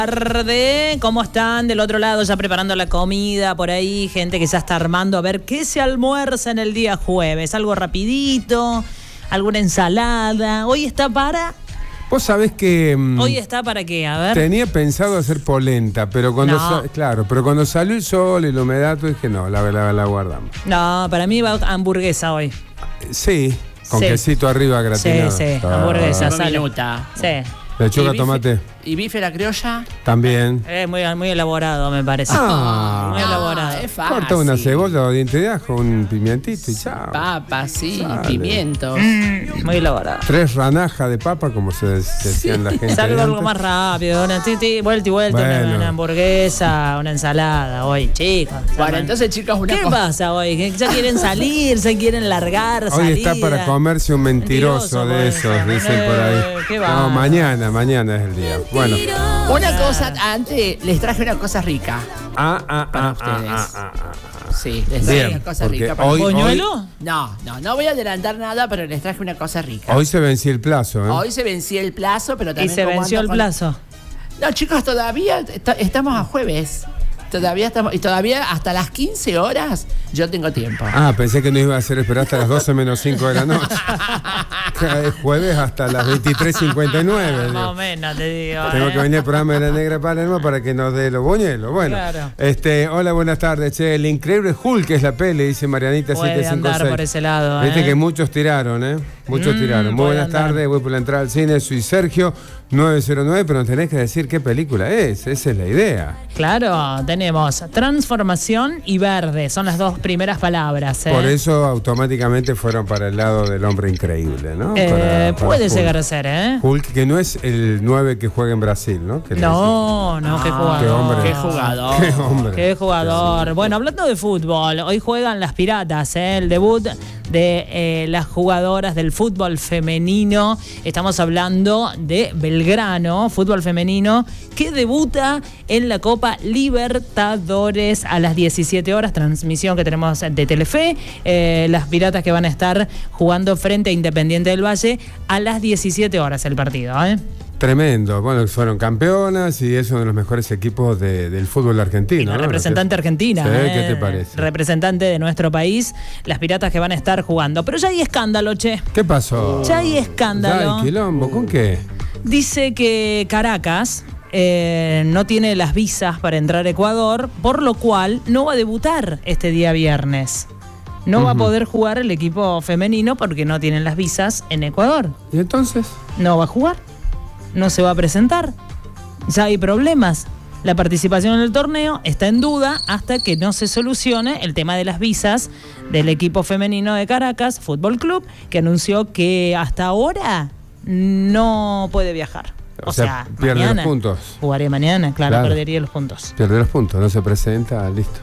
Tarde, ¿cómo están? Del otro lado ya preparando la comida por ahí, gente que ya está armando a ver qué se almuerza en el día jueves. Algo rapidito, alguna ensalada. Hoy está para... Vos sabés que... Hoy está para qué, a ver. Tenía pensado hacer polenta, pero cuando pero cuando salió el sol y la humedad, dije no, la guardamos. No, para mí va hamburguesa hoy. Sí, con quesito arriba gratinado. Sí, hamburguesa, sale. Sí. Lechuga, tomate. ¿Y bife la criolla? También. Muy elaborado, me parece. Muy elaborado. Es fácil. Corta una cebolla o diente de ajo, un pimientito y chao. Papa, sí, Sale. pimientos. Muy elaborado. 3 ranajas de papa, como se decía en la gente. Salgo algo más rápido, vuelta y vuelta, Bueno. una hamburguesa, una ensalada hoy, chicos. Bueno, entonces, chicos, una ¿Qué cosa. pasa hoy? ¿Que ya quieren salir, se quieren largar, Hoy salida? está para comerse un mentiroso de esos, dicen por ahí. ¿Qué va? No, mañana es el día. Bueno. Una cosa, antes les traje una cosa rica. Para ustedes. Sí, les traje Bien, una cosa porque rica para hoy- ustedes. ¿Buñuelo? No voy a adelantar nada, pero les traje una cosa rica. Hoy se venció el plazo, ¿eh? Hoy se venció el plazo, pero Y también... se como venció ando el plazo. No, chicos, todavía estamos a jueves. Todavía hasta las 15 horas yo tengo tiempo. Ah, pensé que no iba a hacer esperar hasta las 12 menos 5 de la noche. Es jueves hasta las 23:59. Más o menos, te digo. Tengo que venir al programa de La Negra Palermo para que nos dé los buñuelos. Bueno, Claro. Hola, buenas tardes. Che, el increíble Hulk es la peli, dice Marianita Puede 756. andar por ese lado, Viste que muchos tiraron, ¿eh? Muchos tiraron. Muy puede buenas andar. tardes, voy por la entrada al cine, soy Sergio 909, pero nos tenés que decir qué película es, esa es la idea. Claro, tenemos transformación y verde, son las dos primeras palabras. Por eso automáticamente fueron para el lado del hombre increíble, ¿no? Para Puede Hulk. llegar a ser, ¿eh? Hulk, que no es el 9 que juega en Brasil, ¿no? Que No, qué jugador. Qué hombre. Qué jugador. Qué hombre. Qué jugador. Bueno, hablando de fútbol, hoy juegan las Piratas, el debut de las jugadoras del fútbol femenino. Estamos hablando de Belgrano, fútbol femenino, que debuta en la Copa Libertadores a las 17 horas, transmisión que tenemos de Telefe. Las Piratas que van a estar jugando frente a Independiente del Valle a las 17 horas el partido, ¿eh? Tremendo. Bueno, fueron campeonas y es uno de los mejores equipos del fútbol argentino. Y la ¿no? representante argentina. Sí, ¿qué te parece? Representante de nuestro país, las Piratas que van a estar jugando. Pero ya hay escándalo, che. ¿Qué pasó? Ya hay escándalo. Ya hay quilombo. ¿Con qué? Dice que Caracas no tiene las visas para entrar a Ecuador, por lo cual no va a debutar este día viernes. No va a poder jugar el equipo femenino porque no tienen las visas en Ecuador. ¿Y entonces? No va a jugar. No se va a presentar. Ya hay problemas. La participación en el torneo está en duda hasta que no se solucione el tema de las visas del equipo femenino de Caracas Fútbol Club, que anunció que hasta ahora no puede viajar. O sea, pierde mañana los puntos. Jugaría mañana, claro, perdería los puntos. Pierde los puntos, no se presenta, listo.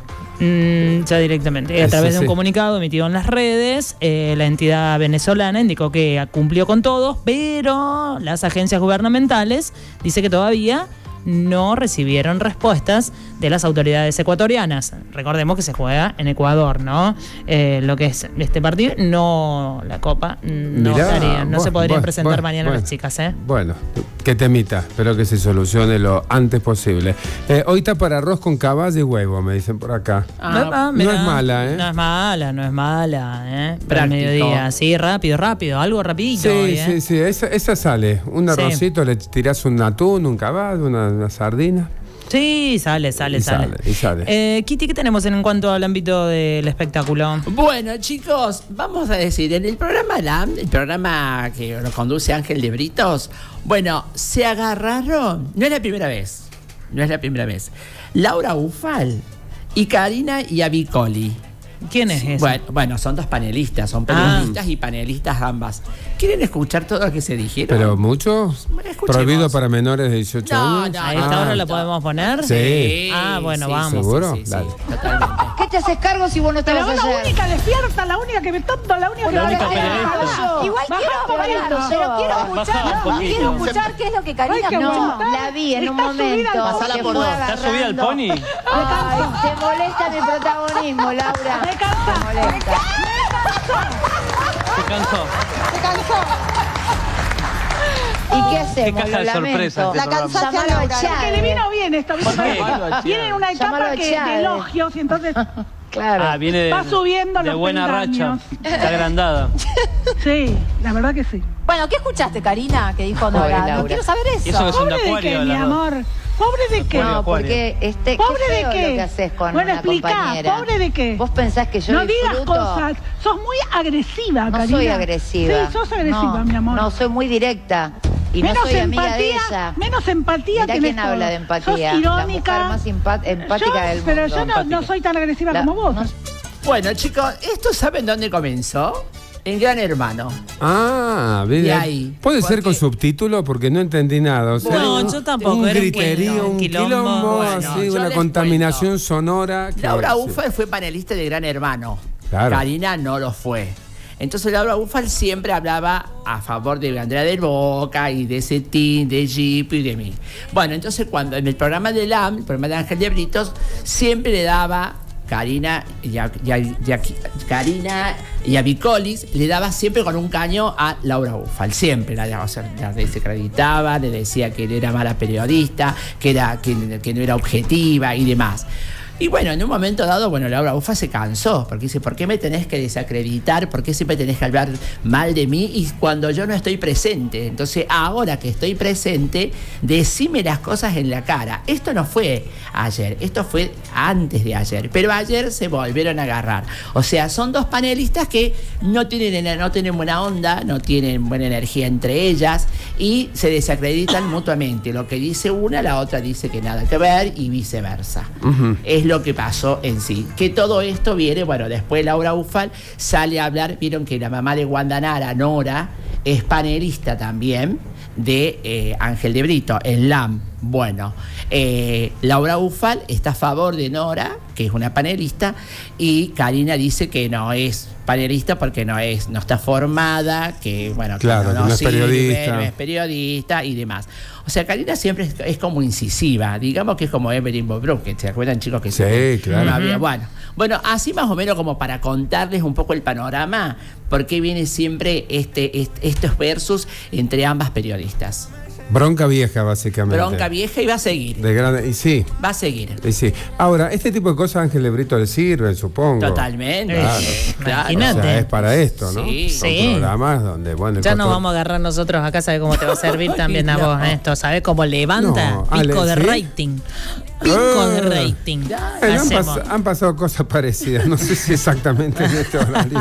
Ya directamente. A través de un comunicado emitido en las redes, la entidad venezolana indicó que cumplió con todos, pero las agencias gubernamentales dice que todavía no recibieron respuestas de las autoridades ecuatorianas. Recordemos que se juega en Ecuador, ¿no? Lo que es este partido, no la Copa, no estaría, no se podrían presentar mañana las chicas, ¿eh? Bueno, qué temita, espero que se solucione lo antes posible. Hoy está para arroz con caballa y huevo, me dicen por acá. No es mala, ¿eh? No es mala, ¿eh? Para el Práctico. mediodía, sí, rápido, algo rapidito. hoy, ¿eh? Sí, esa sale. Un arrocito, le tirás un atún, un caballo, una sardina. Sí, sale. Y sale. Kitty, ¿qué tenemos en cuanto al ámbito del espectáculo? Bueno, chicos, vamos a decir, en el programa que lo conduce Ángel de Britos, bueno, se agarraron, no es la primera vez, Laura Ufal y Karina Iavicoli. ¿Quién es ese? Bueno, son dos panelistas, son periodistas y panelistas ambas. ¿Quieren escuchar todo lo que se dijeron? Pero mucho Escuchemos. Prohibido para menores de 18 años. ¿A esta hora la podemos poner? Sí. Bueno, sí, vamos. ¿Seguro? Sí, Dale. totalmente. ¿Qué te haces cargo si vos no Pero estabas la ayer? única despierta, la única que me tonto, la única que me Igual quiero escuchar qué es lo que Karina No, la vi en un está subida momento. al que pony. fue ¿Está subida al pony? Ay, te molesta mi protagonismo, Laura. Me cansa. Te molesta. Se cansó. Se cansó. ¿Y qué hacemos? caja Lo de sorpresa lamento. este La programa. cansaste a Llámalo Laura. a Chávez. Que le vino bien esto. ¿Por qué? Viene en una etapa Llámalo a de Chávez. elogios y entonces Claro. Ah, viene de, va subiendo de los buena peldaños. racha. Está agrandada. Sí, la verdad que sí. Bueno, ¿qué escuchaste, Karina? Que dijo Pobre Nora. Laura. No quiero saber eso. Eso que son de ¿Pobre de acuario, qué, mi las dos. amor? ¿Pobre de qué? No, porque ¿Pobre qué de feo qué? lo que haces con Bueno, una explica, compañera. ¿pobre de qué? ¿Vos pensás que yo No digas disfruto? cosas. Sos muy agresiva, No Karina. soy agresiva. Sí, sos agresiva, No, mi amor. No, soy muy directa. Y no soy amiga de ella. Menos empatía Mirá tenés quién habla todo. de empatía. Sos irónica. La mujer más empática del mundo. Pero yo no soy tan agresiva como vos. Bueno, chicos, ¿esto saben dónde comenzó? En Gran Hermano. Ah, bien. De ahí. ¿Puede ser Porque- con subtítulo? Porque no entendí nada. O sea, No, yo tampoco, Un era un griterío, un quilombo, Bueno, así, yo una les contaminación cuento. sonora. Laura sí. Ufal fue panelista de Gran Hermano. Claro. Karina no lo fue. Entonces Laura Ufal siempre hablaba a favor de Andrea del Boca y de Cetín, de Jeep y de mí. Bueno, entonces cuando en el programa de LAM, el programa de Ángel de Britos, siempre le daba Karina y a Vicolis, le daba siempre con un caño a Laura Ufal, siempre la desacreditaba, le decía que era mala periodista, que no era objetiva y demás. Y bueno, en un momento dado, bueno, Laura Ufal se cansó, porque dice, ¿por qué me tenés que desacreditar? ¿Por qué siempre tenés que hablar mal de mí? Y cuando yo no estoy presente. Entonces, ahora que estoy presente, decime las cosas en la cara. Esto no fue ayer, esto fue antes de ayer. Pero ayer se volvieron a agarrar. O sea, son dos panelistas que no tienen buena onda, no tienen buena energía entre ellas y se desacreditan mutuamente. Lo que dice una, la otra dice que nada que ver y viceversa. Es lo que pasó en sí. Que todo esto viene, bueno, después Laura Ufal sale a hablar, vieron que la mamá de Guandanara, Nora, es panelista también de Ángel de Brito, en LAM. Bueno, Laura Ufal está a favor de Nora, que es una panelista, y Karina dice que no es panelista porque no está formada, que bueno, Claro, que que no es periodista. no es periodista y demás. O sea, Karina siempre es como incisiva, digamos que es como Evelyn Bobruk, que se acuerdan, chicos, que Sí, claro. no había- bueno, así más o menos como para contarles un poco el panorama, por qué viene siempre estos versus entre ambas periodistas. Bronca vieja, básicamente. Bronca vieja y va a seguir. De grande, y sí. Va a seguir. Y sí. Ahora, este tipo de cosas a Ángel de Brito le sirven, supongo. Totalmente. Claro. Claro. Imagínate. O sea, es para esto, ¿no? Sí. Son Sí. programas donde, bueno... el Ya nos cotor- vamos a agarrar nosotros acá, ¿sabes cómo te va a servir también a no. vos esto? ¿Sabes cómo levanta? No, Pico Ale, de ¿sí? rating. Pico de rating. Han Hacemos. pasado cosas parecidas, no sé si exactamente en este horario.